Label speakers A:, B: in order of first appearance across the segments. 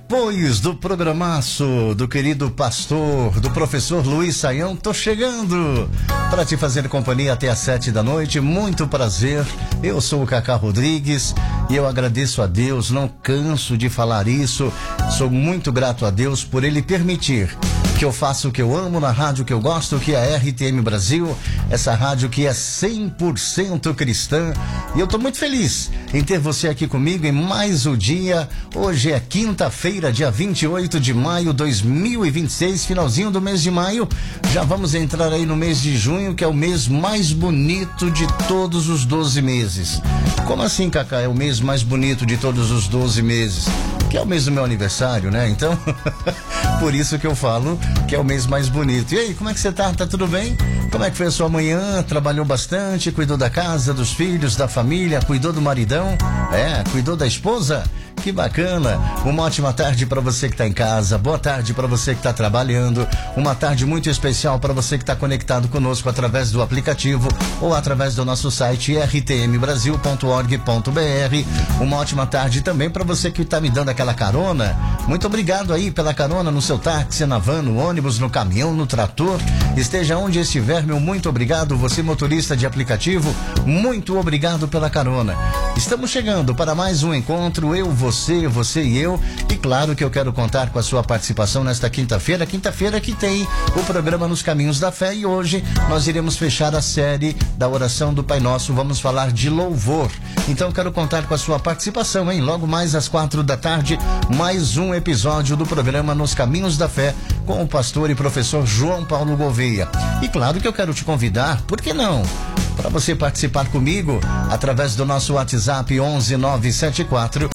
A: Depois do programaço do querido pastor, do professor Luiz Saião, tô chegando para te fazer companhia até às 7 da noite. Muito prazer, eu sou o Cacá Rodrigues e eu agradeço a Deus, não canso de falar isso. Sou muito grato a Deus por Ele permitir que eu faça o que eu amo na rádio que eu gosto, que é a RTM Brasil, essa rádio que é 100% cristã. E eu tô muito feliz em ter você aqui comigo em mais um dia. Hoje é quinta-feira, dia 28 de maio de 2026, finalzinho do mês de maio. Já vamos entrar aí no mês de junho, que é o mês mais bonito de todos os 12 meses. Como assim, Cacá? É o mês mais bonito de todos os 12 meses? Que é o mês do meu aniversário, né? Então, por isso que eu falo que é o mês mais bonito. E aí, como é que você tá? Tá tudo bem? Como é que foi a sua manhã? Trabalhou bastante? Cuidou da casa, dos filhos, da família? Cuidou do maridão? Cuidou da esposa? Que bacana. Uma ótima tarde para você que está em casa. Boa tarde para você que está trabalhando. Uma tarde muito especial para você que está conectado conosco através do aplicativo ou através do nosso site rtmbrasil.org.br. Uma ótima tarde também para você que está me dando aquela carona. Muito obrigado aí pela carona no seu táxi, na van, no ônibus, no caminhão, no trator. Esteja onde estiver, meu muito obrigado. Você motorista de aplicativo, muito obrigado pela carona. Estamos chegando para mais um encontro, você e eu, e claro que eu quero contar com a sua participação nesta quinta-feira que tem o programa Nos Caminhos da Fé, e hoje nós iremos fechar a série da oração do Pai Nosso, vamos falar de louvor. Então quero contar com a sua participação, hein? Logo mais às 4 da tarde, mais um episódio do programa Nos Caminhos da Fé, com o pastor e professor João Paulo Gouveia. E claro que eu quero te convidar, por que não? Para você participar comigo através do nosso WhatsApp 11974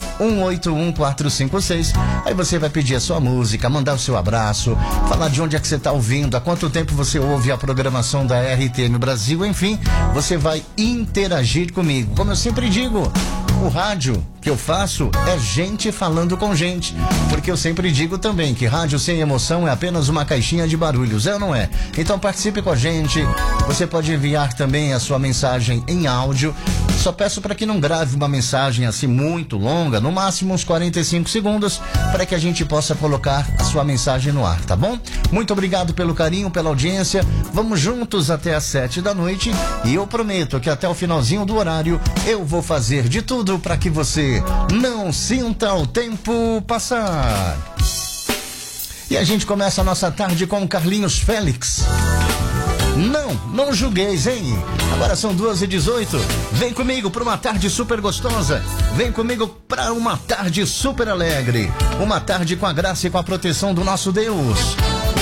A: 181456. Aí você vai pedir a sua música, mandar o seu abraço, falar de onde é que você está ouvindo, há quanto tempo você ouve a programação da RTM Brasil, enfim, você vai interagir comigo. Como eu sempre digo, o rádio que eu faço é gente falando com gente, porque eu sempre digo também que rádio sem emoção é apenas uma caixinha de barulhos, é ou não é? Então participe com a gente, você pode enviar também a sua mensagem em áudio. Só peço para que não grave uma mensagem assim muito longa, no máximo uns 45 segundos, para que a gente possa colocar a sua mensagem no ar, tá bom? Muito obrigado pelo carinho, pela audiência, vamos juntos até às 7 da noite, e eu prometo que até o finalzinho do horário eu vou fazer de tudo para que você não sinta o tempo passar. E a gente começa a nossa tarde com o Carlinhos Félix. Não julgueis, hein? Agora são 2h18. Vem comigo para uma tarde super gostosa. Vem comigo para uma tarde super alegre. Uma tarde com a graça e com a proteção do nosso Deus.